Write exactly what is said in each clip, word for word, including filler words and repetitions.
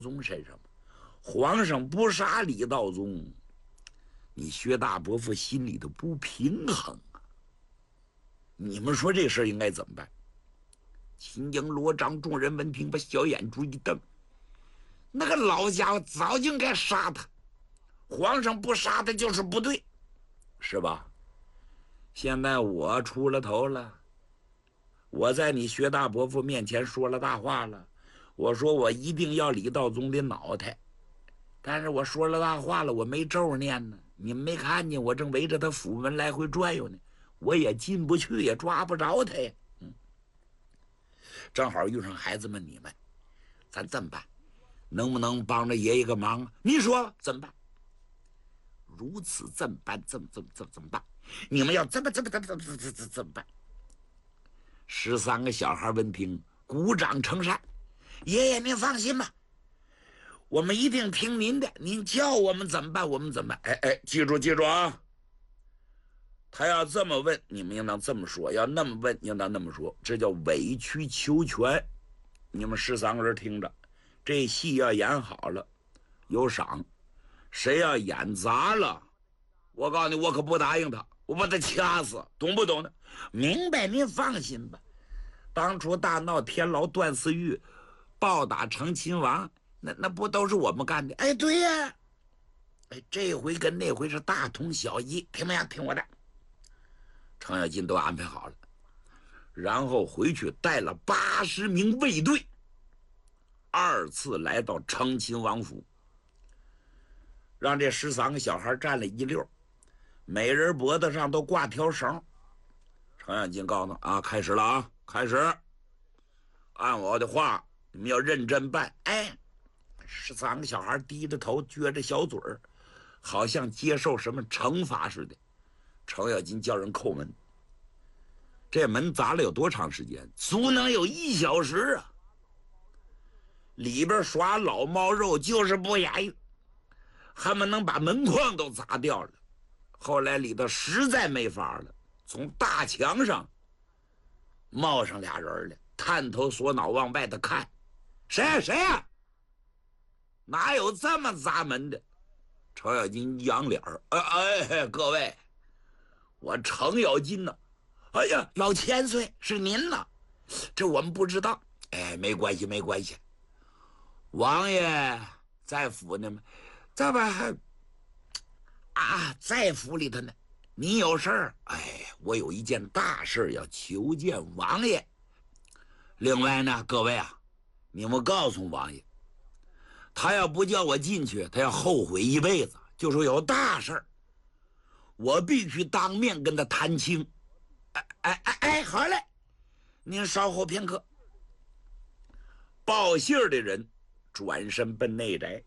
宗身上吗？皇上不杀李道宗，你薛大伯父心里头不平衡啊！你们说这事儿应该怎么办？秦英、罗章众人闻听，把小眼珠一瞪，那个老家伙早就应该杀他，皇上不杀他就是不对，是吧？现在我出了头了，我在你薛大伯父面前说了大话了，我说我一定要李道宗的脑袋，但是我说了大话了，我没咒念呢，你们没看见我正围着他府门来回转悠呢，我也进不去，也抓不着他呀。嗯，正好遇上孩子们你们，咱这么办？能不能帮着爷爷个忙啊？你说怎么办？如此这么办，这么这么这么怎么办？你们要怎么怎么怎么怎么怎么怎么办？十三个小孩闻听，鼓掌称善。爷爷您放心吧，我们一定听您的，您叫我们怎么办我们怎么办。哎哎，记住记住啊！他要这么问，你们应当这么说；要那么问，应当那么说。这叫委曲求全。你们十三个人听着，这戏要演好了，有赏；谁要演砸了，我告诉你，我可不答应他，我把他掐死，懂不懂呢？明白？您放心吧。当初大闹天牢段思玉，暴打成亲王，那那不都是我们干的？哎，对呀。哎，这回跟那回是大同小异，听没有？听我的。程咬金都安排好了，然后回去带了八十名卫队，二次来到成亲王府，让这十三个小孩站了一溜，每人脖子上都挂条绳。程咬金告诉他啊，开始了啊，开始，按我的话，你们要认真办。哎，十三个小孩低着头，撅着小嘴儿，好像接受什么惩罚似的。程咬金叫人叩门，这门砸了有多长时间？足能有一小时啊！里边耍老猫肉就是不雅意，他们能把门框都砸掉了。后来里头实在没法了，从大墙上冒上俩人来，探头锁脑往外头看，谁呀谁呀？哪有这么砸门的？程咬金扬脸儿，哎哎，各位，我程咬金呢？哎呀，老千岁，是您呢？这我们不知道。哎，没关系，没关系。王爷在府呢吗？这不还啊，在府里头呢。你有事儿？哎，我有一件大事要求见王爷。另外呢，各位啊，你们告诉王爷，他要不叫我进去，他要后悔一辈子。就说有大事儿，我必须当面跟他谈清。哎哎哎哎，好嘞，您稍后片刻。报信儿的人转身奔内宅。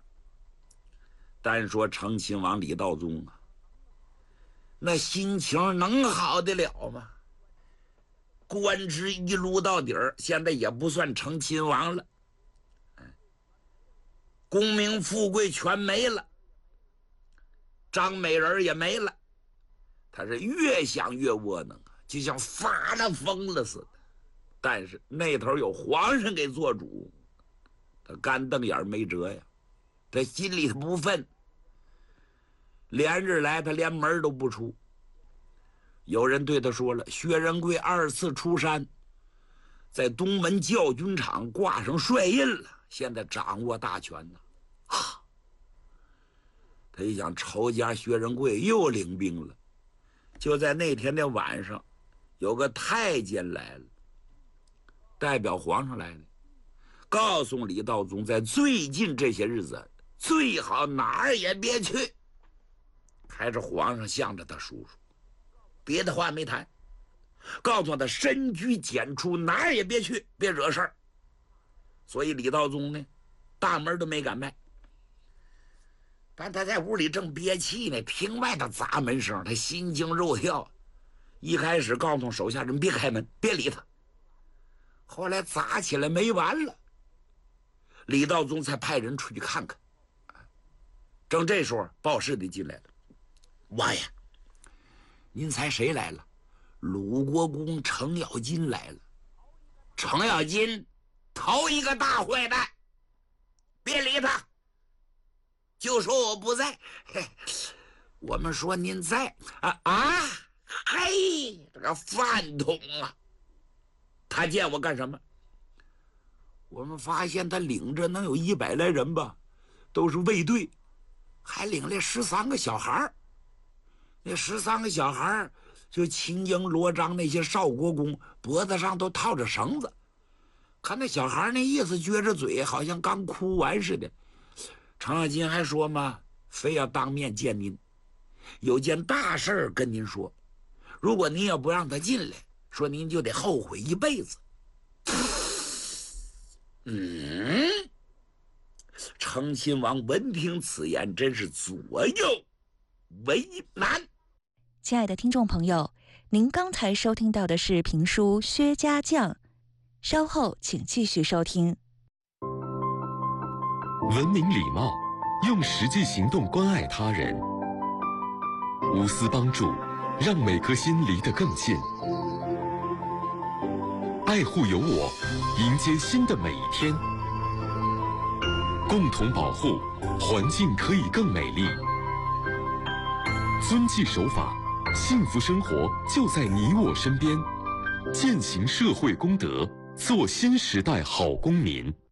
单说成亲王李道宗啊，那心情能好得了吗？官职一撸到底儿，现在也不算成亲王了，功名富贵全没了，张美人也没了，他是越想越窝囊，就像发了疯了似的。但是那头有皇上给做主，他干瞪眼没辙呀，他心里头不忿。连日来他连门都不出。有人对他说了，薛仁贵二次出山，在东门教军场挂上帅印了，现在掌握大权呢。啊，他一想，仇家薛仁贵又领兵了。就在那天的晚上，有个太监来了，代表皇上来了，告诉李道宗，在最近这些日子最好哪儿也别去。还是皇上向着他叔叔，别的话没谈，告诉他深居简出，哪儿也别去，别惹事儿。所以李道宗呢，大门都没敢迈。但他在屋里正憋气呢，听外头砸门声，他心惊肉跳。一开始告诉手下人别开门，别理他。后来砸起来没完了，李道宗才派人出去看看。正这时候，报事的进来了。王爷，您猜谁来了？鲁国公程咬金来了。程咬金，头一个大坏蛋，别他，就说我不在。嘿，我们说您在啊啊！嘿，这个饭桶啊！他见我干什么？我们发现他领着能有一百来人吧，都是卫队，还领来十三个小孩儿。那十三个小孩儿就青缨罗章，那些少国公脖子上都套着绳子。看那小孩那意思，撅着嘴，好像刚哭完似的。程咬金还说嘛，非要当面见您，有件大事儿跟您说。如果您要不让他进来，说您就得后悔一辈子。嗯，成亲王闻听此言，真是左右为难。 亲爱的听众朋友，您刚才收听到的是评书《薛家将》，稍后请继续收听。 文明礼貌，用实际行动关爱他人，无私帮助，让每颗心离得更近。爱护有我，迎接新的每一天。共同保护，环境可以更美丽。遵纪守法，幸福生活就在你我身边。践行社会公德，做新时代好公民。